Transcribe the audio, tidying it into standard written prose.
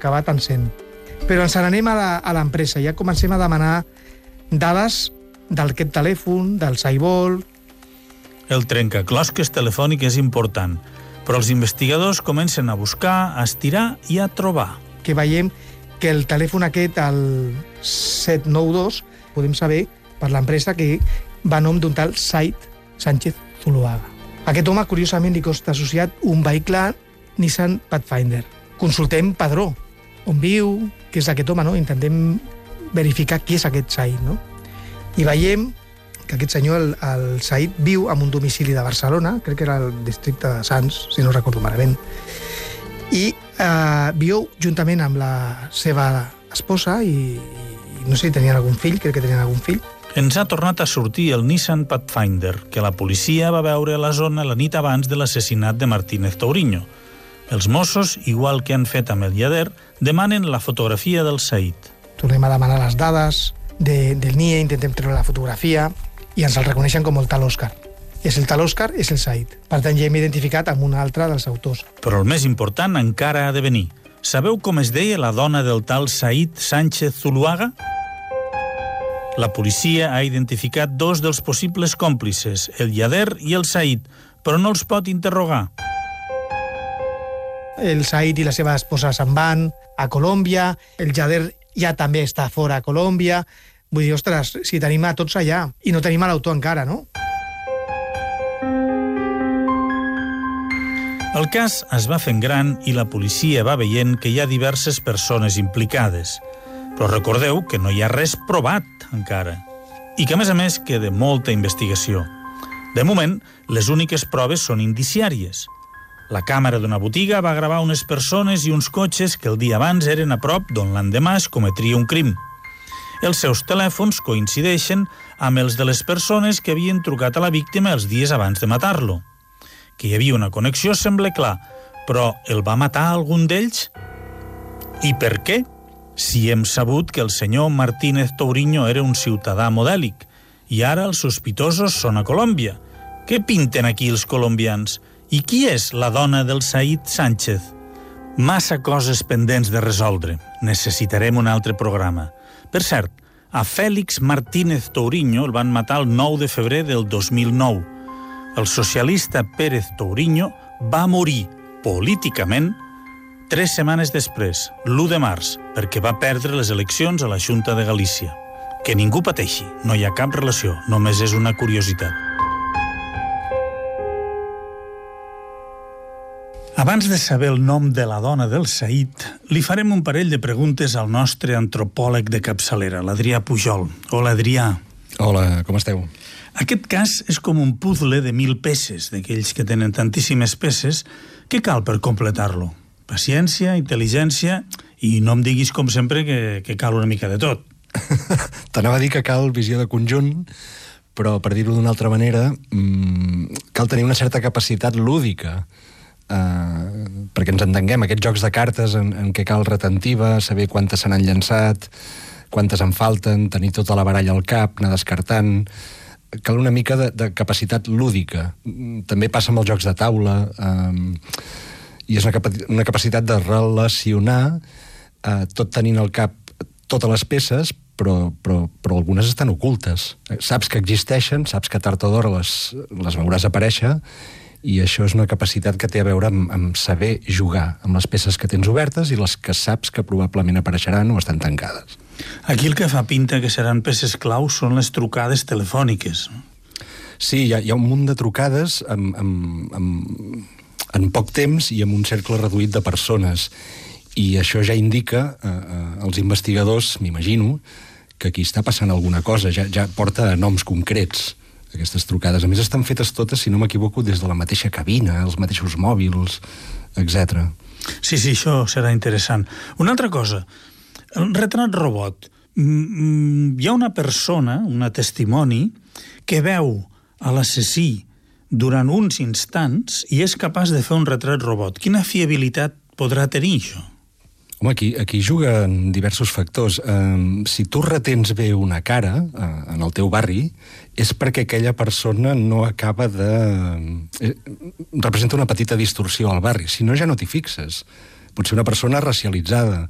acabat encén. Però ens n'anem a l'empresa, ja comencem a demanar dades d'aquest telèfon, del Saibol. El trencaclosques telefònic és important, però els investigadors comencen a buscar, a estirar i a trobar. Que veiem que el telèfon aquest, el 792, podem saber per l'empresa que va a nom d'un tal Said Sánchez Zuloaga. A aquest home, curiosament, li costa associat un vehicle Nissan Pathfinder. Consultem padró, on viu, què és aquest home, no? Intentem verificar qui és aquest Said, no? I veiem que aquest senyor, el Said, viu en un domicili de Barcelona, crec que era el districte de Sants, si no recordo malament, i viu juntament amb la seva esposa i no sé si tenien algun fill, crec que tenien algun fill. Ens ha tornat a sortir el Nissan Pathfinder, que la policia va veure a la zona la nit abans de l'assassinat de Martínez Touriño. Els Mossos, igual que han fet amb el Yader, demanen la fotografia del Said. Tornem a demanar les dades del NIE, intentem treure la fotografia i ens el reconeixen com el tal Òscar. És el tal Òscar, és el Said. Per tant, ja hem identificat amb un altre dels autors. Però el més important encara ha de venir. Sabeu com es deia la dona del tal Said Sánchez Zuloaga? La policia ha identificat dos dels possibles còmplices, el Yader i el Said, però no els pot interrogar. El Said i la seva esposa se'n van a Colòmbia, el Yader ja també està fora a Colòmbia. Vull dir, ostres, si tenim a tots allà i no tenim a l'autor encara, no? El cas es va fent gran i la policia va veient que hi ha diverses persones implicades. Però recordeu que no hi ha res provat encara. I que, a més, queda molta investigació. De moment, les úniques proves són indiciàries. La càmera d'una botiga va gravar unes persones i uns cotxes que el dia abans eren a prop d'on l'endemà es cometria un crim. Els seus telèfons coincideixen amb els de les persones que havien trucat a la víctima els dies abans de matar-lo. Que hi havia una connexió sembla clar, però el va matar algun d'ells? I per què? Si hem sabut que el senyor Martínez Touriño era un ciutadà modèlic i ara els sospitosos són a Colòmbia. Què pinten aquí els colombians? I qui és la dona del Said Sánchez? Massa coses pendents de resoldre. Necessitarem un altre programa. Per cert, a Félix Martínez Touriño el van matar el 9 de febrer del 2009. El socialista Pérez Touriño va morir políticament 3 setmanes després, l'1 de març, perquè va perdre les eleccions a la Junta de Galícia. Que ningú pateixi, no hi ha cap relació, només és una curiositat. Abans de saber el nom de la dona del Said, li farem un parell de preguntes al nostre antropòleg de capçalera, l'Adrià Pujol. Hola, Adrià. Hola, com esteu? Aquest cas és com un puzzle de 1000 peces, d'aquells que tenen tantíssimes peces. Què cal per completar-lo? Paciència, intel·ligència i no em diguis, com sempre, que cal una mica de tot. T'anava a dir que cal visió de conjunt, però per dir-ho d'una altra manera, cal tenir una certa capacitat lúdica, perquè ens entenguem, aquests jocs de cartes en què cal retentiva, saber quantes se n'han llançat, quantes en falten, tenir tota la baralla al cap, anar descartant. Cal una mica de capacitat lúdica. També passa amb els jocs de taula, i és una capacitat de relacionar, tot tenint al cap totes les peces, però algunes estan ocultes. Saps que existeixen, saps que tard o d'hora les veuràs aparèixer, i això és una capacitat que té a veure amb saber jugar amb les peces que tens obertes i les que saps que probablement apareixeran o estan tancades. Aquí el que fa pinta que seran peces claus són les trucades telefòniques. Sí, hi ha un munt de trucades en poc temps i amb un cercle reduït de persones. I això ja indica als investigadors, m'imagino, que aquí està passant alguna cosa, ja porta noms concrets, aquestes trucades. A més, estan fetes totes, si no m'equivoco, des de la mateixa cabina, els mateixos mòbils, etc. Sí, això serà interessant. Una altra cosa, el retrat robot. Hi ha una persona, una testimoni, que veu a l'assassí durant uns instants i és capaç de fer un retrat robot. Quina fiabilitat podrà tenir això? Home, aquí juguen diversos factors. Si tu retens bé una cara en el teu barri, és perquè aquella persona no acaba de... representa una petita distorsió al barri. Si no, ja no t'hi fixes. Pot ser una persona racialitzada,